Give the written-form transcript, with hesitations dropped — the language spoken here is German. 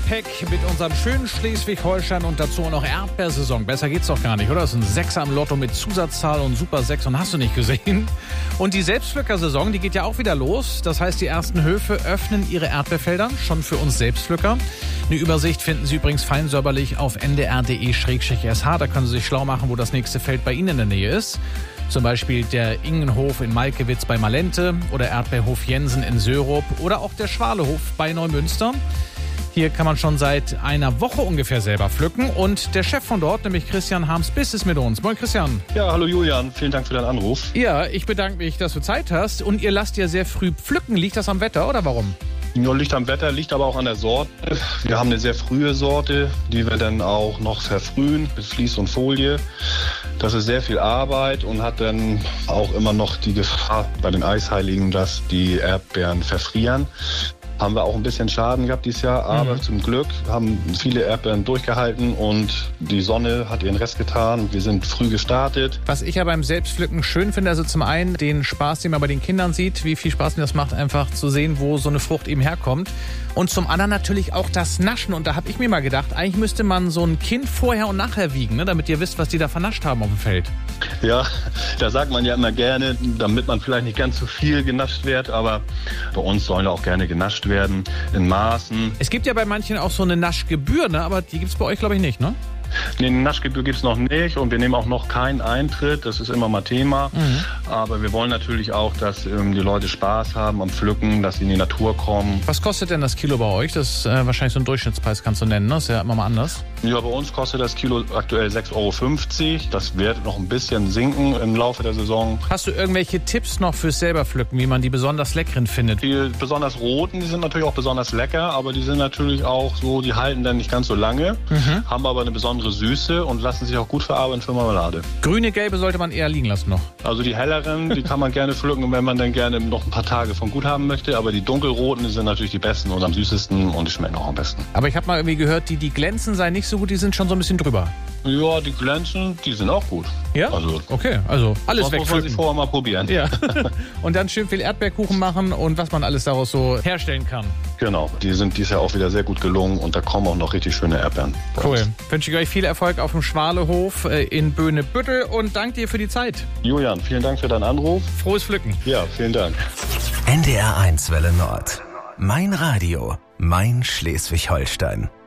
Gepäck mit unserem schönen Schleswig-Holstein und dazu auch noch Erdbeersaison. Besser geht's doch gar nicht, oder? Das ist ein Sechser im Lotto mit Zusatzzahl und Super 6 und hast du nicht gesehen. Und die Selbstpflückersaison, die geht ja auch wieder los. Das heißt, die ersten Höfe öffnen ihre Erdbeerfelder schon für uns Selbstpflücker. Eine Übersicht finden Sie übrigens feinsäuberlich auf ndr.de/sh. Da können Sie sich schlau machen, wo das nächste Feld bei Ihnen in der Nähe ist. Zum Beispiel der Ingenhof in Malkewitz bei Malente oder Erdbeerhof Jensen in Sörup oder auch der Schwalehof bei Neumünster. Hier kann man schon seit einer Woche ungefähr selber pflücken. Und der Chef von dort, nämlich Christian Harms-Biss, ist mit uns. Moin Christian. Ja, hallo Julian. Vielen Dank für deinen Anruf. Ja, ich bedanke mich, dass du Zeit hast. Und ihr lasst ja sehr früh pflücken. Liegt das am Wetter oder warum? Ja, liegt am Wetter, liegt aber auch an der Sorte. Wir haben eine sehr frühe Sorte, die wir dann auch noch verfrühen mit Vlies und Folie. Das ist sehr viel Arbeit und hat dann auch immer noch die Gefahr bei den Eisheiligen, dass die Erdbeeren verfrieren. Haben wir auch ein bisschen Schaden gehabt dieses Jahr, aber zum Glück haben viele Erdbeeren durchgehalten und die Sonne hat ihren Rest getan. Wir sind früh gestartet. Was ich ja beim Selbstpflücken schön finde, also zum einen den Spaß, den man bei den Kindern sieht, wie viel Spaß mir das macht, einfach zu sehen, wo so eine Frucht eben herkommt. Und zum anderen natürlich auch das Naschen. Und da habe ich mir mal gedacht, eigentlich müsste man so ein Kind vorher und nachher wiegen, ne, damit ihr wisst, was die da vernascht haben auf dem Feld. Ja, da sagt man ja immer gerne, damit man vielleicht nicht ganz so viel genascht wird, aber bei uns sollen auch gerne genascht werden, in Maßen. Es gibt ja bei manchen auch so eine Naschgebühr, ne? Aber die gibt es bei euch, glaube ich, nicht, ne? Nee, eine Naschgebühr gibt es noch nicht und wir nehmen auch noch keinen Eintritt, das ist immer mal Thema. Aber wir wollen natürlich auch, dass die Leute Spaß haben am Pflücken, dass sie in die Natur kommen. Was kostet denn das Kilo bei euch? Das ist wahrscheinlich so ein Durchschnittspreis, kannst du nennen, ne? Das ist ja immer mal anders. Ja, bei uns kostet das Kilo aktuell 6,50 Euro. Das wird noch ein bisschen sinken im Laufe der Saison. Hast du irgendwelche Tipps noch fürs selber Pflücken, wie man die besonders leckeren findet? Die besonders roten, die sind natürlich auch besonders lecker, aber die sind natürlich auch so, die halten dann nicht ganz so lange, haben aber eine besondere Süße und lassen sich auch gut verarbeiten für Marmelade. Grüne, gelbe sollte man eher liegen lassen noch. Also die helleren, die kann man gerne pflücken, wenn man dann gerne noch ein paar Tage von gut haben möchte, aber die dunkelroten, die sind natürlich die besten und am süßesten und die schmecken auch am besten. Aber ich habe mal irgendwie gehört, die glänzen seien nicht so gut, die sind schon so ein bisschen drüber. Ja, die glänzen, die sind auch gut. Ja? Also, okay, also alles wegpflücken. Muss man sich vorher mal probieren. Ja. Und dann schön viel Erdbeerkuchen machen und was man alles daraus so herstellen kann. Genau, die sind dieses Jahr auch wieder sehr gut gelungen und da kommen auch noch richtig schöne Erdbeeren. Cool. Wünsche ich euch viel Erfolg auf dem Schwalehof in Böhne-Büttel und danke dir für die Zeit. Julian, vielen Dank für deinen Anruf. Frohes Pflücken. Ja, vielen Dank. NDR 1 Welle Nord. Mein Radio, mein Schleswig-Holstein.